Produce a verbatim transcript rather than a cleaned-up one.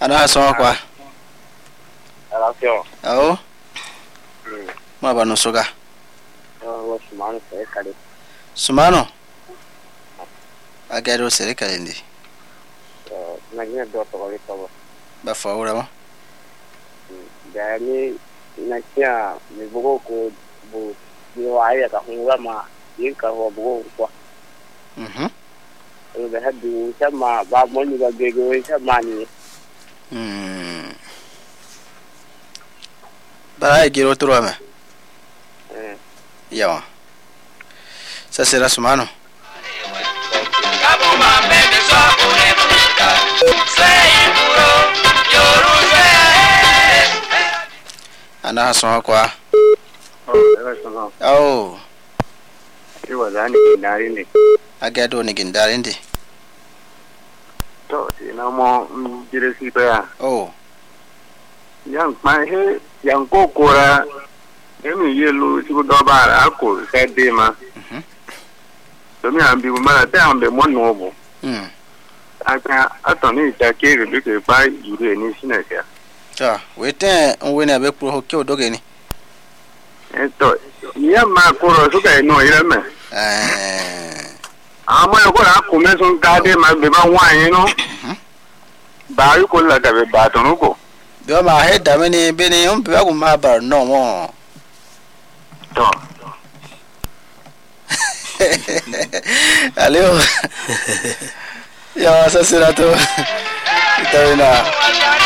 Ana so kwa. Ala kyo. Oh. Mm. Ma ba no soga. Oh, Sumano serikali. Sumano. Agado serikali ndi. Eh, nagina do to ko to. Ba fa ora mo. Dani na kia ni bugo ko bu ni wa ya ka hunga ma yin ka ho bugo ko. Mhm. Eh, da hadu sama ba mo ni ba gego sama ni. Mm. Ba giro tro ma. Eh. Ya. Ça c'est la Sumano. Ana so kwa. Oh, era so. Oh. Iwa zani ndari ni. Agado ni gindare ndi. To, ina mo jire si ya. Oh. Yang ma he yang ko kora. Emi yelu ti ko do bara ko se de ma. Mhm. So mi ambi mo mara te ambe mo no bo. Mm. Aka atoni ta ke ru ke ba yure ni sinaka. Ta, wete onwe na be pro hoke odoge ni. Eto, ya ma koro so ka no ire me. Eh. Amo yo ko la ko me so ka de ma be ba wa yin no. Mhm. Ba yu ko la da be ba to no ko. Do ma he da me ni be ni on be ko ma bar no mo. To. Aleo. Ya, ça c'est la to. Ita na.